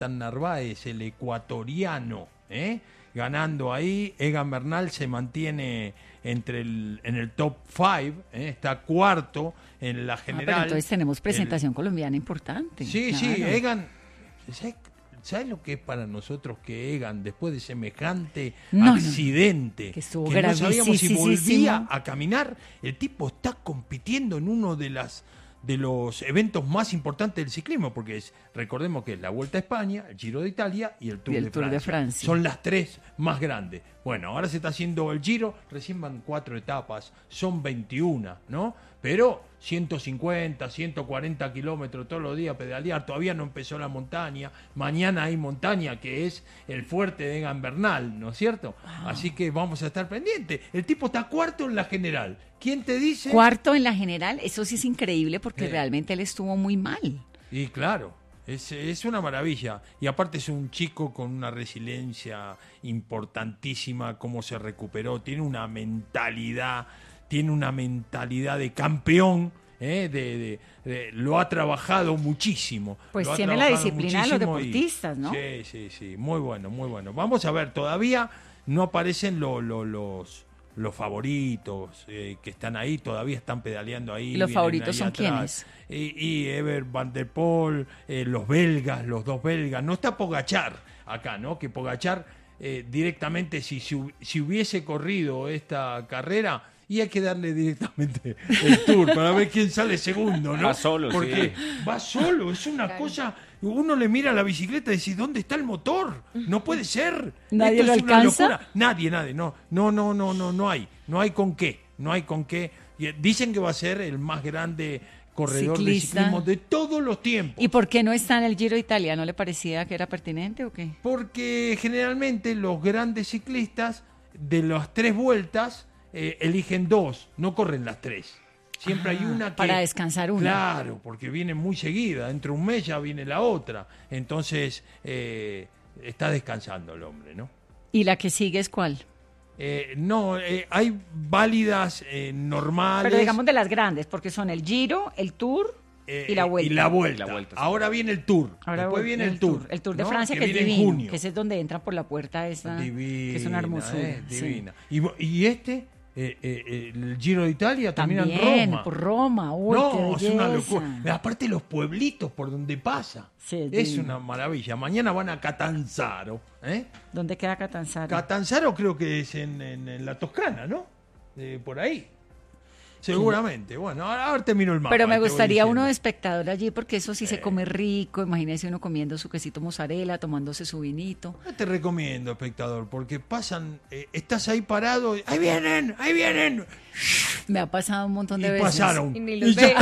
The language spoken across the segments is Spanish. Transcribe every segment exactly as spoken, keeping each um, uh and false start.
Narváez, el ecuatoriano, ¿eh? ganando ahí. Egan Bernal se mantiene entre el, en el top cinco, ¿eh? está cuarto en la general. Ah, pero entonces tenemos presentación el... colombiana importante. Sí, claro. sí, Egan, ¿sabes, ¿sabes lo que es para nosotros que Egan, después de semejante no, accidente, no, que, estuvo que no sabíamos si volvía sí, a caminar? El tipo está compitiendo en uno de las de los eventos más importantes del ciclismo, porque es, recordemos que es la Vuelta a España, el Giro de Italia y el Tour, y el de, Tour Francia. de Francia. Son las tres más grandes. Bueno, ahora se está haciendo el Giro, recién van cuatro etapas, son veintiuna, ¿no? Pero ciento cincuenta, ciento cuarenta kilómetros todos los días pedalear, todavía no empezó la montaña, mañana hay montaña que es el fuerte de Egan Bernal, ¿no es cierto? Wow. Así que vamos a estar pendientes. El tipo está cuarto en la general. ¿Quién te dice? Cuarto en la general, eso sí es increíble porque sí. realmente él estuvo muy mal. Y claro, es, es una maravilla. Y aparte es un chico con una resiliencia importantísima, cómo se recuperó, tiene una mentalidad, tiene una mentalidad de campeón. ¿Eh? De, de, de, lo ha trabajado muchísimo. Pues lo tiene la disciplina de los deportistas, y, ¿no? Sí, sí, sí, muy bueno, muy bueno. Vamos a ver, todavía no aparecen lo, lo, los, los favoritos eh, que están ahí, todavía están pedaleando ahí. ¿Los favoritos ahí son atrás. quiénes? Y, y Ever Van der Poel, eh, los belgas, los dos belgas. No está Pogačar acá, ¿no? Que Pogačar eh, directamente, si, si, si hubiese corrido esta carrera... Y hay que darle directamente el tour para ver quién sale segundo, ¿no? Va solo, Porque sí. va solo, es una claro. cosa... Uno le mira a la bicicleta y dice, ¿dónde está el motor? No puede ser. ¿Nadie Esto lo es alcanza? Una locura. Nadie, nadie. No, no, no, no, no, no hay. No hay con qué. No hay con qué. Y dicen que va a ser el más grande corredor Ciclista. de ciclismo de todos los tiempos. ¿Y por qué no está en el Giro de Italia? ¿No le parecía que era pertinente o qué? Porque generalmente los grandes ciclistas de las tres vueltas... Eh, eligen dos, no corren las tres. Siempre ah, hay una que... Para descansar una. Claro, porque viene muy seguida. Dentro de un mes ya viene la otra. Entonces, eh, está descansando el hombre, ¿no? ¿Y la que sigue es cuál? Eh, no, eh, hay válidas eh, normales. Pero digamos de las grandes, porque son el Giro, el Tour... Eh, y la vuelta. Y la vuelta. La vuelta sí. Ahora viene el Tour. Ahora Después viene el, el Tour. tour. El Tour de ¿no? Francia, que, que es viene divino. en junio. Que ese es donde entran por la puerta esa. Divina, que es una hermosura. Eh, divina. Sí. Y, y este, eh, eh, el Giro de Italia, termina También, en Roma. por Roma. Uy, no, qué es una belleza. locura. Aparte los pueblitos por donde pasa. Sí, es divino. una maravilla. Mañana van a Catanzaro. ¿eh? ¿Dónde queda Catanzaro? Catanzaro creo que es en, en, en la Toscana, ¿no? Eh, por ahí. Seguramente. Bueno, ahora, ahora te miro el mapa. Pero me gustaría uno de espectador allí, porque eso sí eh. se come rico. Imagínese uno comiendo su quesito mozzarella, tomándose su vinito. No te recomiendo, espectador, porque pasan, eh, estás ahí parado, ¡ahí vienen! ¡ahí vienen! Me ha pasado un montón de y veces. Pasaron. Y ni los ve.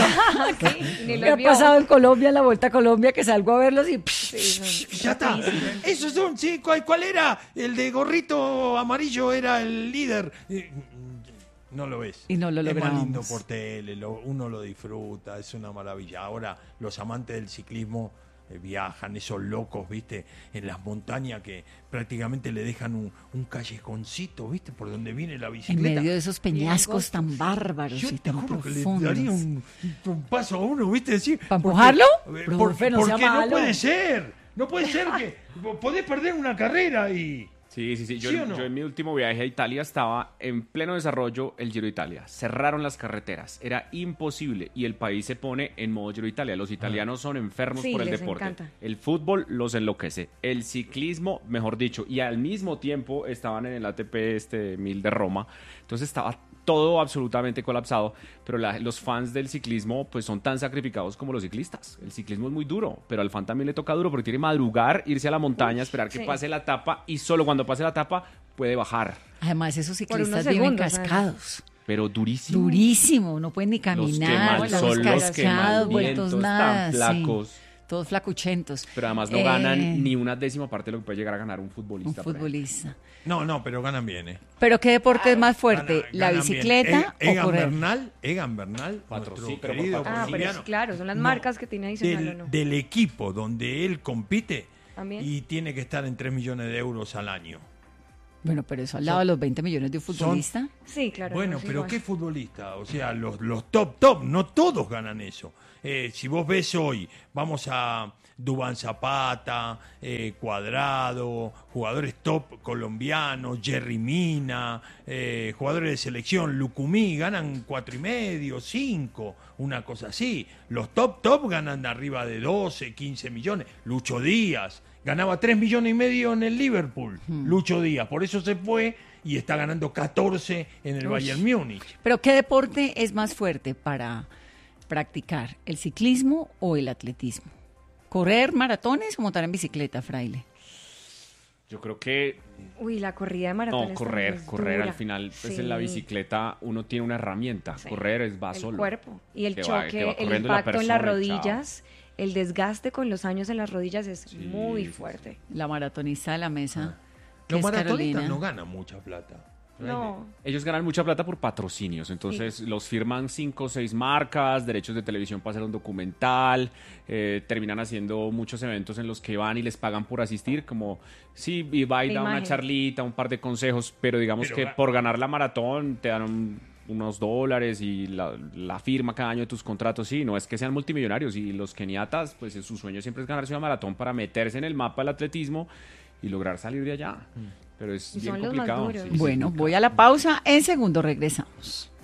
y ni los Me vio. Ha pasado en Colombia, en la Vuelta a Colombia, que salgo a verlos y... Sí, ya está. Esos son, sí, ¿cuál, ¿cuál era? El de gorrito amarillo era el líder. No lo ves. Y no lo logramos. Es más lindo por tele, lo, uno lo disfruta, es una maravilla. Ahora los amantes del ciclismo eh, viajan, esos locos, ¿viste? En las montañas que prácticamente le dejan un, un callejoncito, ¿viste? Por donde viene la bicicleta. En medio de esos peñascos tan bárbaros Yo y te tan juro profundos. Que le daría un, un paso a uno, ¿viste? Decir, ¿para empujarlo? Porque, Profe, por, no porque sea no malo. puede ser. No puede ser que podés perder una carrera y... Sí, sí, sí. Yo, ¿Sí o no? yo en mi último viaje a Italia estaba en pleno desarrollo el Giro de Italia. Cerraron las carreteras. Era imposible. Y el país se pone en modo Giro de Italia. Los italianos son enfermos Sí, por el les deporte. encanta. El fútbol los enloquece. El ciclismo, mejor dicho. Y al mismo tiempo estaban en el A T P este mil de Roma. Entonces estaba todo absolutamente colapsado. Pero la, los fans del ciclismo pues son tan sacrificados como los ciclistas. El ciclismo es muy duro. Pero al fan también le toca duro porque tiene que madrugar, irse a la montaña, esperar que sí. pase la etapa. Y solo cuando pase la etapa puede bajar. Además, esos Por unos ciclistas viven segundos, cascados. Pero durísimo. Durísimo, no pueden ni caminar. Los Los son los cascados, vueltos quemalvientos, nada. tan flacos. Sí, todos flacuchentos. Pero además no Eh, ganan ni una décima parte de lo que puede llegar a ganar un futbolista. Un futbolista. No, no, pero ganan bien, ¿eh? ¿Pero qué deporte es más fuerte? Ganan- ¿La ganan bicicleta bien. E- o Egan correr? Bernal, Egan Bernal, Cuatro, nuestro sí, pero por querido cuatro. Ah, pero colombiano, sí, claro, son las no, marcas que tiene adicional, del, ¿o no? del equipo donde él compite También. y tiene que estar en tres millones de euros al año. Bueno, pero eso al lado de los veinte millones de un futbolista. Sí, claro. Bueno, no es pero igual. ¿qué futbolista? O sea, los, los top, top, no todos ganan eso. Eh, si vos ves hoy, vamos a Duván Zapata, eh, Cuadrado, jugadores top colombianos, Jerry Mina, eh, jugadores de selección, Lucumí, ganan cuatro y medio, cinco, una cosa así. Los top, top ganan de arriba de doce, quince millones. Lucho Díaz ganaba tres millones y medio en el Liverpool. Hmm. Lucho Díaz, por eso se fue y está ganando catorce en el Uy. Bayern Múnich. Pero ¿qué deporte es más fuerte para practicar, el ciclismo o el atletismo? ¿Correr maratones o montar en bicicleta, Fraile? Yo creo que Uy, la corrida de maratón no, correr, es correr dura. al final, pues Sí. en la bicicleta uno tiene una herramienta, Sí. correr es va El solo. cuerpo y el Te va- choque, te va el corriendo la impacto en las persona y chao. rodillas, el desgaste con los años en las rodillas es Sí, muy sí, fuerte. La maratonista de la mesa, que Los es maratonistas Carolina. no ganan mucha plata. No, Ellos ganan mucha plata por patrocinios, entonces los firman cinco o seis marcas, derechos de televisión para hacer un documental, eh, terminan haciendo muchos eventos en los que van y les pagan por asistir, como sí, y va y De da una imagen. charlita, un par de consejos, pero digamos Pero que ga- por ganar la maratón te dan un- unos dólares y la, la firma cada año de tus contratos, sí, no es que sean multimillonarios y los keniatas, pues su sueño siempre es ganarse una maratón para meterse en el mapa del atletismo y lograr salir de allá. Pero es Y bien son los más complicado. duros. sí, sí, es Bueno, complicado. voy a la pausa, en segundo regresamos.